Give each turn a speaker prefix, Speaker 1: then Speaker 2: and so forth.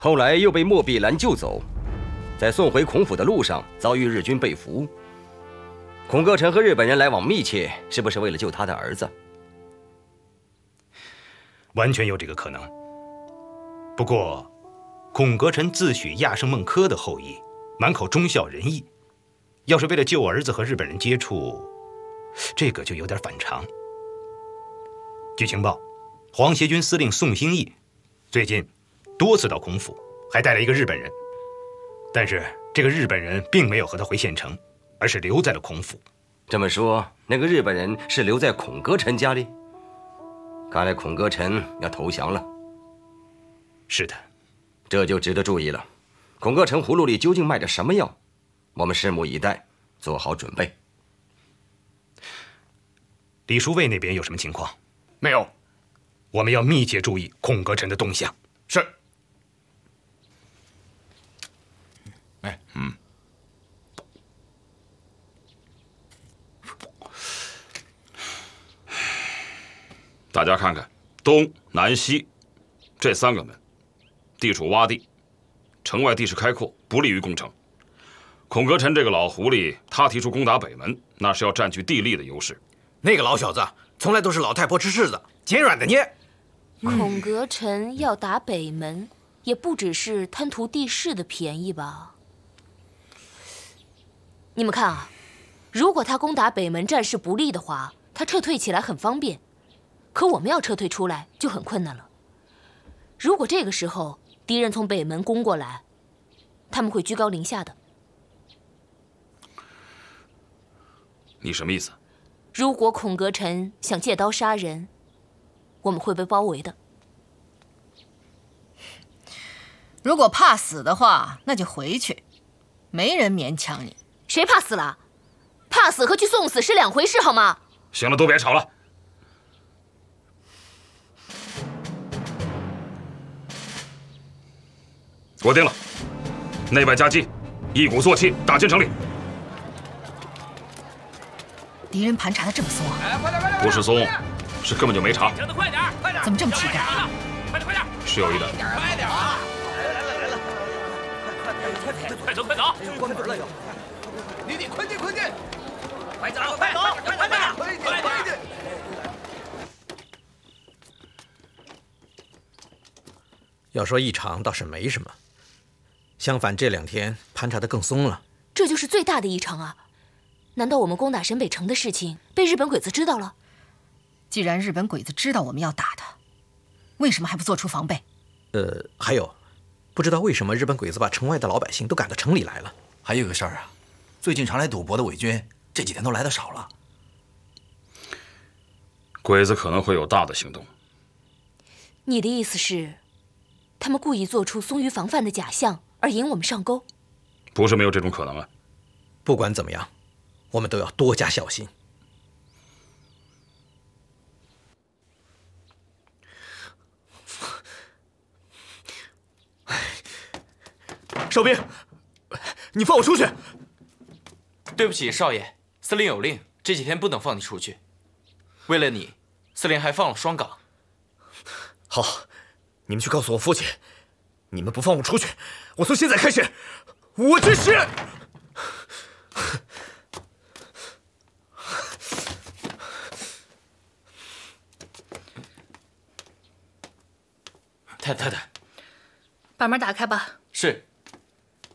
Speaker 1: 后来又被莫碧兰救走，在送回孔府的路上遭遇日军被俘。孔歌臣和日本人来往密切，是不是为了救他的儿子？
Speaker 2: 完全有这个可能。不过，孔歌臣自诩亚圣孟轲的后裔，满口忠孝仁义，要是为了救儿子和日本人接触，这个就有点反常。据情报，皇协军司令宋兴义最近多次到孔府，还带了一个日本人。但是这个日本人并没有和他回县城，而是留在了孔府。
Speaker 1: 这么说，那个日本人是留在孔歌臣家里？看来孔歌臣要投降了。
Speaker 2: 是的，
Speaker 1: 这就值得注意了。孔歌臣葫芦里究竟卖着什么药？我们拭目以待，做好准备。
Speaker 2: 李叔卫那边有什么情况？
Speaker 3: 没有。
Speaker 2: 我们要密切注意孔歌臣的动向。
Speaker 3: 是。
Speaker 4: 大家看看，东南西这3个门，地处洼地，城外地势开阔，不利于攻城。孔歌臣这个老狐狸，他提出攻打北门，那是要占据地利的优势。
Speaker 3: 那个老小子从来都是老太婆吃柿子，捡软的捏。
Speaker 5: 孔歌臣要打北门，也不只是贪图地势的便宜吧？你们看啊，如果他攻打北门战事不利的话，他撤退起来很方便。可我们要撤退出来就很困难了。如果这个时候敌人从北门攻过来，他们会居高临下的。
Speaker 4: 你什么意思？
Speaker 5: 如果孔歌臣想借刀杀人，我们会被包围的。
Speaker 6: 如果怕死的话，那就回去，没人勉强你。
Speaker 5: 谁怕死了？怕死和去送死是2回事，好吗？
Speaker 4: 行了，都别吵了。我定了，内外夹击，一鼓作气，打进城里。
Speaker 6: 敌人盘查的这么松啊？
Speaker 4: 不是松，是根本就没查。
Speaker 6: 怎么这么体干？
Speaker 4: 是有一点。
Speaker 7: 快点啊！来，快走！关门了又！你得快进！快走！快点！
Speaker 3: 要说异常倒是没什么，相反这2天盘查的更松了。
Speaker 5: 这就是最大的异常啊！难道我们攻打沈北城的事情被日本鬼子知道了？
Speaker 6: 既然日本鬼子知道我们要打他，为什么还不做出防备？
Speaker 3: 还有，不知道为什么日本鬼子把城外的老百姓都赶到城里来了。
Speaker 8: 还有个事儿啊，最近常来赌博的伪军这几天都来的少了。
Speaker 4: 鬼子可能会有大的行动。
Speaker 5: 你的意思是，他们故意做出松于防范的假象，而引我们上钩？
Speaker 4: 不是没有这种可能啊。
Speaker 3: 不管怎么样，我们都要多加小心。 哨兵，你放我出去！
Speaker 9: 对不起，少爷，司令有令，这几天不能放你出去。为了你，司令还放了双岗。
Speaker 3: 好，你们去告诉我父亲，你们不放我出去，我从现在开始，我就是。
Speaker 9: 太太，
Speaker 10: 把门打开吧。
Speaker 9: 是。